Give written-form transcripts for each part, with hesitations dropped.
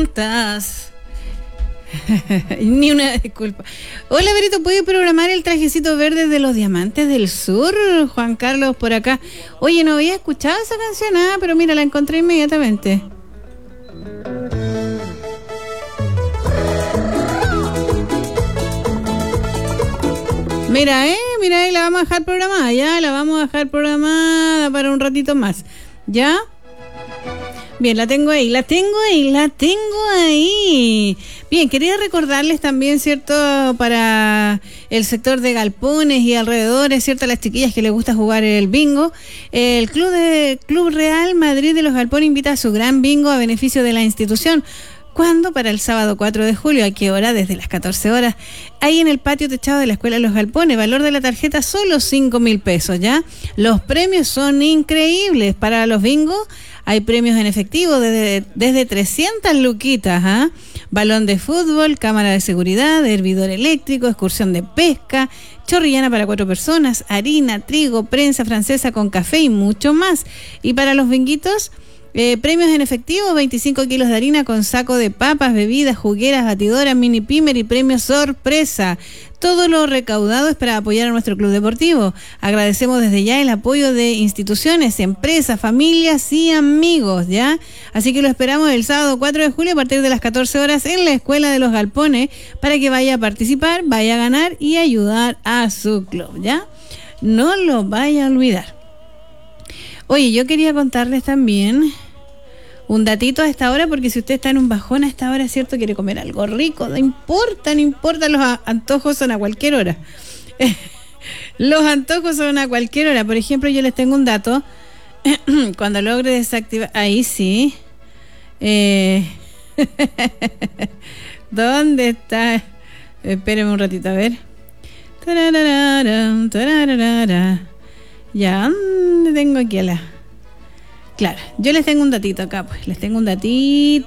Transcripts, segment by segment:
Ni una disculpa. Hola, Berito, ¿puede programar el trajecito verde de los Diamantes del Sur? Juan Carlos por acá. Oye, no había escuchado esa canción, pero mira, la encontré inmediatamente. Mira, mira, la vamos a dejar programada, ya, la vamos a dejar programada para un ratito más, ¿ya? Bien, la tengo ahí. Bien, quería recordarles también, ¿cierto?, para el sector de galpones y alrededores, ¿cierto?, a las chiquillas que les gusta jugar el bingo. El Club Real Madrid de los Galpones invita a su gran bingo a beneficio de la institución. ¿Cuándo? Para el sábado 4 de julio. ¿A qué hora? Desde las 14 horas. Ahí en el patio techado de la Escuela de los Galpones. Valor de la tarjeta solo 5.000 pesos, ¿ya? Los premios son increíbles. Para los bingos hay premios en efectivo desde 300 luquitas, Balón de fútbol, cámara de seguridad, hervidor eléctrico, excursión de pesca, chorrillana para 4 personas, harina, trigo, prensa francesa con café y mucho más. Y para los binguitos, premios en efectivo, 25 kilos de harina con saco de papas, bebidas, jugueras, batidoras, mini pimer y premios sorpresa. Todo lo recaudado es para apoyar a nuestro club deportivo. Agradecemos desde ya el apoyo de instituciones, empresas, familias y amigos, ¿ya? Así que lo esperamos el sábado 4 de julio a partir de las 14 horas en la Escuela de los Galpones para que vaya a participar, vaya a ganar y ayudar a su club, ¿ya? No lo vaya a olvidar. Oye, yo quería contarles también un datito a esta hora, porque si usted está en un bajón a esta hora, ¿cierto?, quiere comer algo rico, no importa, los antojos son a cualquier hora. Los antojos son a cualquier hora. Por ejemplo, yo les tengo un dato. Cuando logre desactivar... Ahí sí. ¿Dónde está? Espérenme un ratito, a ver. Ya, ¿dónde tengo aquí a la...? Claro, yo les tengo un datito acá, pues. Les tengo un datito.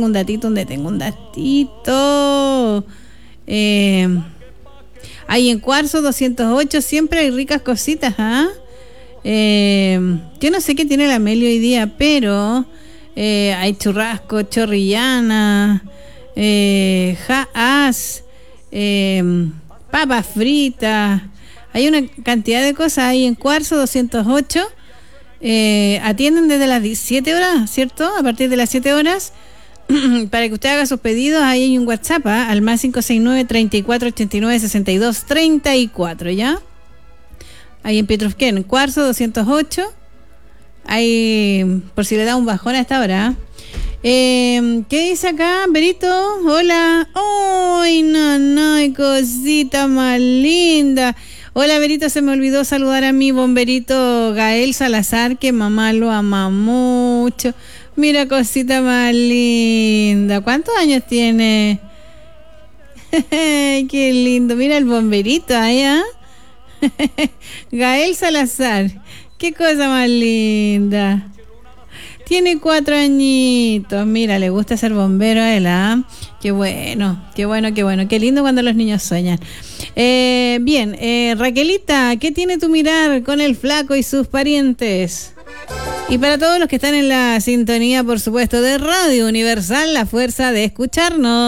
Ahí en Cuarzo 208 siempre hay ricas cositas, yo no sé qué tiene la Meli hoy día, pero hay churrasco, chorrillana, jaas, papas fritas. Hay una cantidad de cosas ahí en Cuarzo 208. Atienden desde las 17 horas, ¿cierto? A partir de las 7 horas, para que usted haga sus pedidos. Ahí hay un WhatsApp, al más 569-3489-6234, ¿ya? Ahí en Pietrufquén, en Cuarzo 208. Ahí, por si le da un bajón a esta hora. ¿Qué dice acá, Berito? Hola. ¡Ay, no, cosita más linda! Hola, Berito, se me olvidó saludar a mi bomberito Gael Salazar, que mamá lo ama mucho. Mira, cosita más linda. ¿Cuántos años tiene? Qué lindo. Mira el bomberito ahí, Gael Salazar. Qué cosa más linda. Tiene 4 añitos. Mira, le gusta ser bombero a él, Qué bueno. Qué lindo cuando los niños sueñan. Bien, Raquelita, ¿qué tiene tu mirar con el flaco y sus parientes? Y para todos los que están en la sintonía, por supuesto, de Radio Universal, la fuerza de escucharnos.